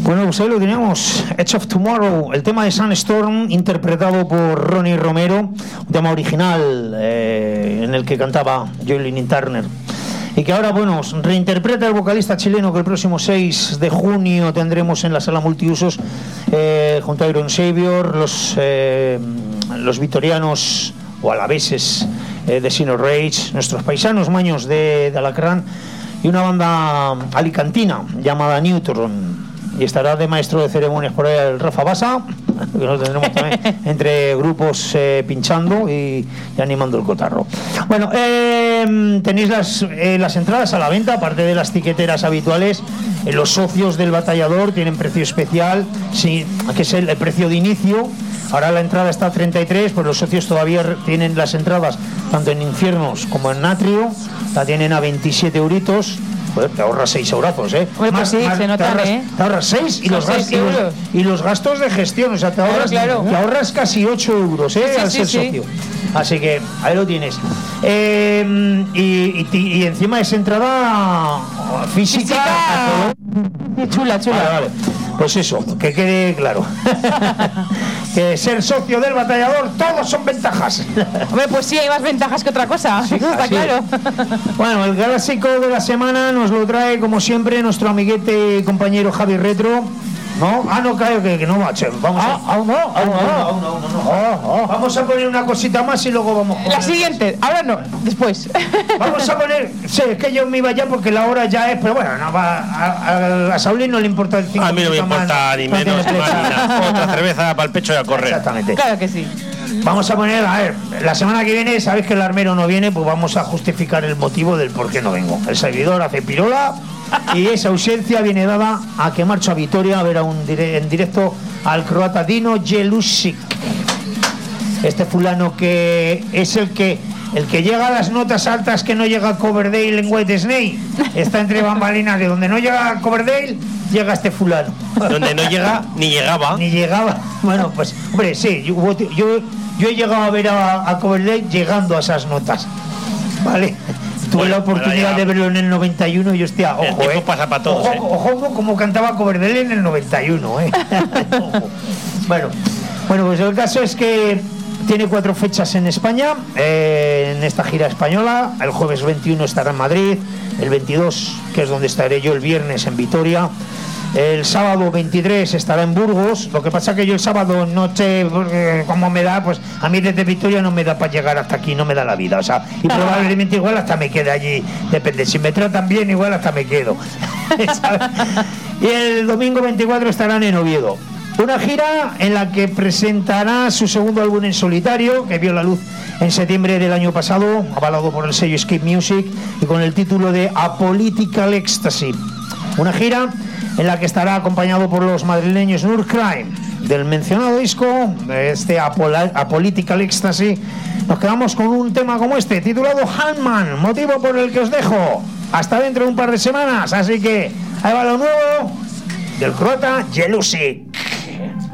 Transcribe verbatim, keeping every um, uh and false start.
Bueno, pues ahí lo teníamos, Edge of Tomorrow, el tema de Sunstorm, interpretado por Ronnie Romero, un tema original eh, en el que cantaba Joylyn Turner. Y que ahora, bueno, reinterpreta el vocalista chileno, que el próximo seis de junio tendremos en la sala multiusos, eh, junto a Iron Savior, los, eh, los vitorianos o alaveses eh, de Sino Rage, nuestros paisanos maños de, de Alacrán, y una banda alicantina llamada Neutron. Y estará de maestro de ceremonias por ahí el Rafa Basa, que lo tendremos también entre grupos eh, pinchando y, y animando el cotarro. Bueno, eh, tenéis las, eh, las entradas a la venta, aparte de las tiqueteras habituales. Eh, los socios del Batallador tienen precio especial, sí, que es el, el precio de inicio. Ahora la entrada está a treinta y tres, pues los socios todavía tienen las entradas tanto en Infiernos como en Natrio, la tienen a veintisiete euritos. Joder, te ahorras seis eurazos, ¿eh? Bueno, pues sí, más, se nota, te ahorras, ¿eh? Te ahorras seis y los, gas, y, los, y los gastos de gestión, o sea, te ahorras, claro, claro. Te ahorras casi ocho euros, ¿eh? Sí, al sí, ser sí, socio. Así que ahí lo tienes. Eh, y, y, y encima es entrada física. física. Chula, chula. Vale, vale. Pues eso, que quede claro. Que ser socio del Batallador, todos son ventajas. Hombre, pues sí, hay más ventajas que otra cosa. Sí, está claro. Bueno, el clásico de la semana nos lo trae, como siempre, nuestro amiguete y compañero Javi Retro. ¿No? Ah, no, claro que, que no, macho. Vamos ah, a... aún no, aún no. Aún no, aún no. Oh, oh. Vamos a poner una cosita más y luego vamos con la siguiente. Ahora no, después. Vamos a poner... Sí, es que yo me iba ya porque la hora ya es... Pero bueno, no, va, a, a, a Saulín no le importa el cinco. A mí no me importa más, ni menos ni nada. Otra cerveza para el pecho y a correr. Exactamente. Claro que sí. Vamos a poner, a ver, la semana que viene, sabéis que el armero no viene, pues vamos a justificar el motivo del por qué no vengo. El servidor hace pirola y esa ausencia viene dada a que marcho a Vitoria a ver a un dire- en directo al croata Dino Jelusic. Este fulano que es el que el que llega a las notas altas que no llega a Coverdale en White Snake. Está entre bambalinas, de donde no llega a Coverdale, llega este fulano. Donde no llega, ni llegaba. Ni llegaba. Bueno, pues, hombre, sí, yo, yo, yo he llegado a ver a, a Coverdale llegando a esas notas. ¿Vale? Tuve bueno, la oportunidad de verlo en el noventa y uno y hostia, ojo, el tiempo eh. pasa para todos, ojo, eh. ojo como cantaba Coverdale en el noventa y uno, eh. bueno, bueno, pues el caso es que tiene cuatro fechas en España, eh, en esta gira española. El jueves veintiuno estará en Madrid, el veintidós, que es donde estaré yo, el viernes en Vitoria. El sábado veintitrés estará en Burgos. Lo que pasa que yo el sábado noche, eh, como me da, pues a mí desde Vitoria no me da para llegar hasta aquí, no me da la vida, o sea, y probablemente igual hasta me quede allí, depende, si me tratan bien igual hasta me quedo. Y el domingo veinticuatro estarán en Oviedo. Una gira en la que presentará su segundo álbum en solitario, que vio la luz en septiembre del año pasado, avalado por el sello Escape Music, y con el título de A Political Ecstasy. Una gira en la que estará acompañado por los madrileños Nurcrime. Del mencionado disco, de este A Political Ecstasy, nos quedamos con un tema como este, titulado Handman, motivo por el que os dejo hasta dentro de un par de semanas. Así que ahí va lo nuevo del croata Jelusic.